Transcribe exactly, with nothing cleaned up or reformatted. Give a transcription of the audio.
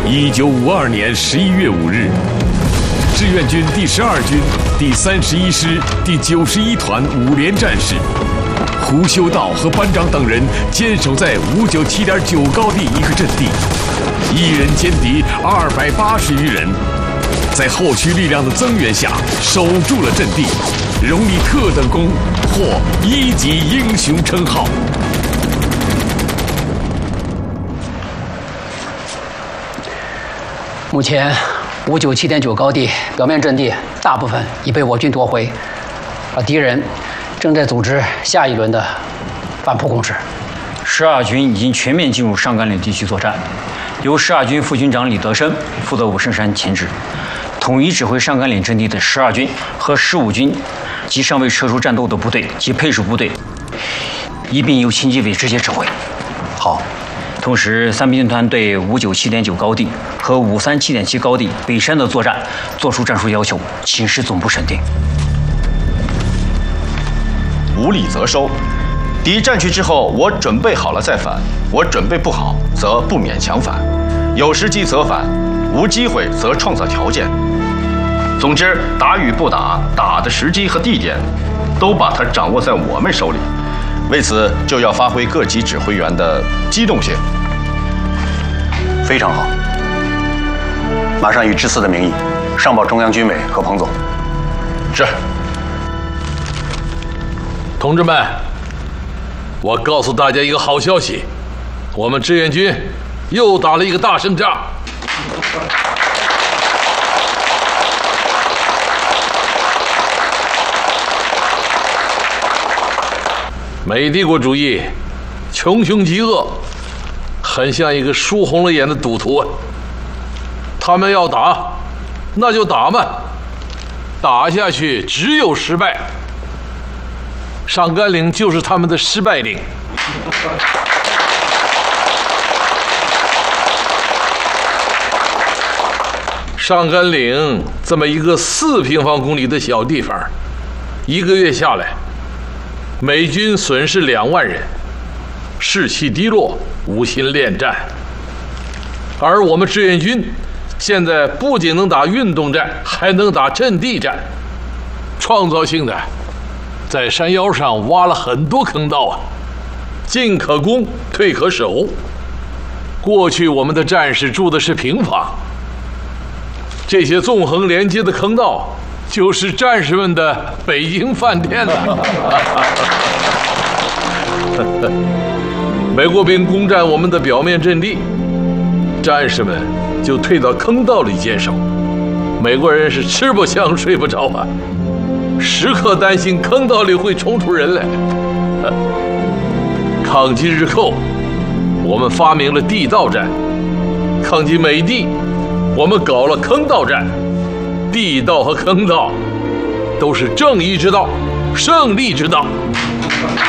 一九五二年十一月五日，志愿军第十二军第三十一师第九十一团五连战士胡修道和班长等人坚守在五九七点九高地一个阵地，一人歼敌二百八十余人，在后续力量的增援下守住了阵地，荣立特等功，获一级英雄称号。 目前，五九七点九高地表面阵地大部分已被我军夺回，而敌人正在组织下一轮的反扑攻势。 十二军已经全面进入上甘岭地区作战，由十二军副军长李德生负责五圣山前指，统一指挥上甘岭阵地的十二军和十五军及尚未撤出战斗的部队及配属部队，一并由秦基伟直接指挥。好。同时，三兵团对五九七点九高地和五三七点七高地北山的作战作出战术要求，请示总部审定。 无礼则收。敌占据之后，我准备好了再反；我准备不好，则不勉强反。有时机则反，无机会则创造条件。总之，打与不打，打的时机和地点，都把它掌握在我们手里。为此，就要发挥各级指挥员的机动性。 非常好，马上以致辞的名义上报中央军委和彭总。 是。 同志们，我告诉大家一个好消息，我们志愿军又打了一个大胜仗。美帝国主义穷凶极恶，很像一个输红了眼的赌徒啊。他们要打，那就打嘛，打下去只有失败。上甘岭就是他们的失败岭。上甘岭这么一个四平方公里的小地方，一个月下来，美军损失两万人，士气低落，无心恋战。而我们志愿军现在不仅能打运动战，还能打阵地战，创造性的在山腰上挖了很多坑道啊，进可攻，退可守。过去我们的战士住的是平房，这些纵横连接的坑道就是战士们的北京饭店了。美国兵攻占我们的表面阵地，战士们就退到坑道里坚守。美国人是吃不香睡不着啊，时刻担心坑道里会冲出人来。抗击日寇，我们发明了地道战；抗击美帝，我们搞了坑道战。地道和坑道都是正义之道，胜利之道。